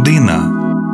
година.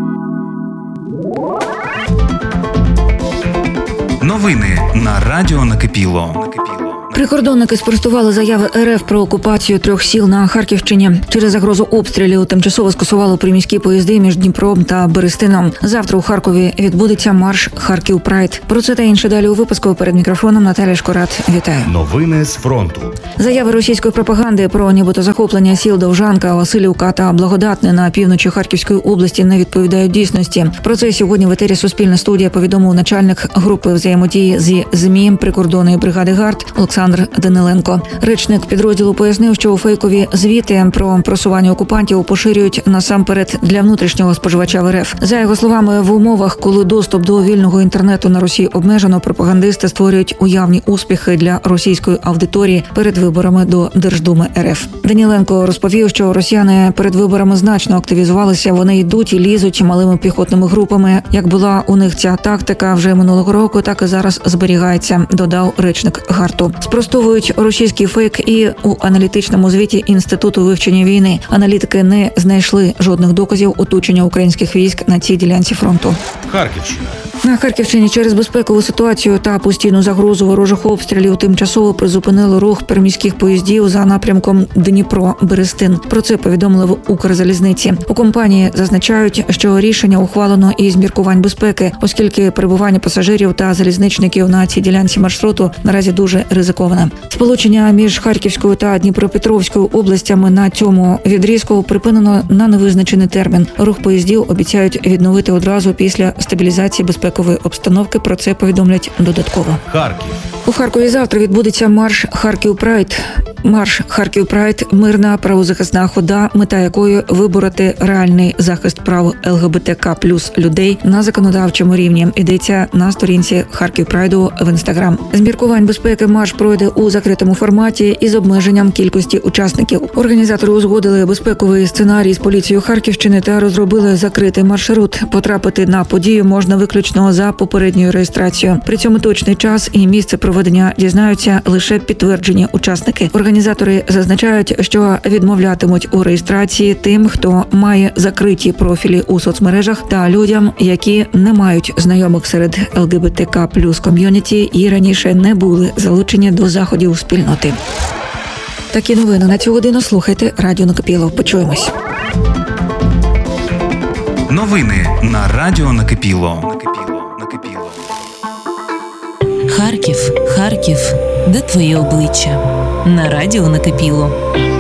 Новини на Радіо Накипіло. Прикордонники спростували заяви РФ про окупацію 3 сіл на Харківщині. Через загрозу обстрілів тимчасово скасували приміські поїзди між Дніпром та Берестином. Завтра у Харкові відбудеться марш «Харків Прайд». Про це та інше далі у випуску. Перед мікрофоном Наталя Шкорат. Вітаю. Новини з фронту. Заяви російської пропаганди про нібито захоплення сіл Довжанка, Василівка та Благодатне на півночі Харківської області не відповідають дійсності. Про це сьогодні в етері «Суспільна студія» повідомив начальник групи взаємодії зі ЗМІ прикордонної бригади ГАРД Олександр Даниленко. Речник підрозділу пояснив, що фейкові звіти про просування окупантів поширюють насамперед для внутрішнього споживача в РФ. За його словами, в умовах, коли доступ до вільного інтернету на Росії обмежено, пропагандисти створюють уявні успіхи для російської аудиторії перед виборами до Держдуми РФ. Даниленко розповів, що росіяни перед виборами значно активізувалися, вони йдуть і лізуть малими піхотними групами. Як була у них ця тактика вже минулого року, так і зараз зберігається, додав речник ГАРДу. Спростовують російський фейк і у аналітичному звіті Інституту вивчення війни. Аналітики не знайшли жодних доказів оточення українських військ на цій ділянці фронту. Харківщина. На Харківщині через безпекову ситуацію та постійну загрозу ворожих обстрілів тимчасово призупинили рух приміських поїздів за напрямком Дніпро-Берестин. Про це повідомили в Укрзалізниці. У компанії зазначають, що рішення ухвалено із міркувань безпеки, оскільки перебування пасажирів та залізничників на цій ділянці маршруту наразі дуже ризиковане. Сполучення між Харківською та Дніпропетровською областями на цьому відрізку припинено на невизначений термін. Рух поїздів обіцяють відновити одразу після стабілізації безпекової обстановки. Про це повідомлять додатково. Харків. У Харкові завтра відбудеться марш «Харків Прайд». Марш «Харків Прайд» – мирна правозахисна хода, мета якої – вибороти реальний захист прав ЛГБТК плюс людей на законодавчому рівні. Йдеться на сторінці «Харків Прайду» в Інстаграм. З міркувань безпеки марш пройде у закритому форматі із обмеженням кількості учасників. Організатори узгодили безпековий сценарій з поліцією Харківщини та розробили закритий маршрут. Потрапити на подію можна виключно за попередньою реєстрацією. При цьому точний час і місце проведення дізнаються лише підтверджені учасники. Організатори зазначають, що відмовлятимуть у реєстрації тим, хто має закриті профілі у соцмережах та людям, які не мають знайомих серед ЛГБТК плюс ком'юніті і раніше не були залучені до заходів спільноти. Такі новини на цю годину слухайте Радіо Накипіло. Почуємось. Новини на Радіо Накипіло. Харків, Харків, де твоє обличчя? На Радіо Накипіло.